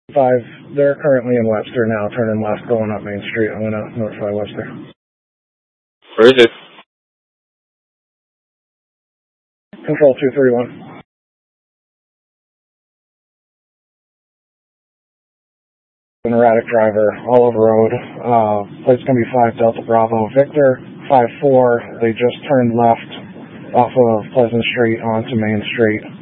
5, they're currently in Webster now, turning left, going up Main Street. I'm going to notify Webster. Where is it? Control 231. An erratic driver, all over road. Plate's going to be 5 Delta Bravo Victor, 5-4. They just turned left off of Pleasant Street onto Main Street.